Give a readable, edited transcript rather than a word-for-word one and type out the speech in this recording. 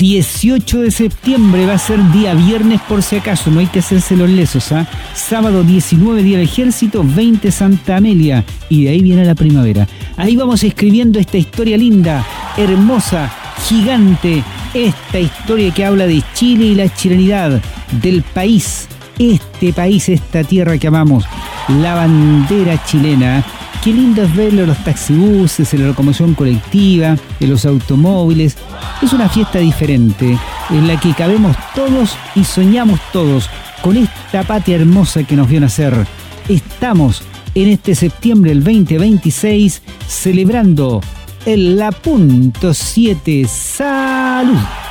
18 de septiembre va a ser día viernes por si acaso, no hay que hacerse los lesos, ¿ah? Sábado 19, día del Ejército, 20 Santa Amelia, y de ahí viene la primavera. Ahí vamos escribiendo esta historia linda, hermosa, gigante, esta historia que habla de Chile y la chilenidad, del país, este país, esta tierra que amamos, la bandera chilena. Qué lindo es verlo en los taxibuses, en la locomoción colectiva, en los automóviles. Es una fiesta diferente, en la que cabemos todos y soñamos todos con esta patria hermosa que nos vio nacer. Estamos en este septiembre del 2026 celebrando el La Punto 7. ¡Salud!